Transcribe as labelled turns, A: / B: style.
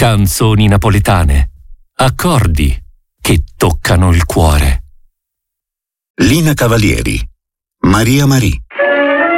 A: Canzoni napoletane. Accordi che toccano il cuore.
B: Lina Cavalieri, Maria Marie.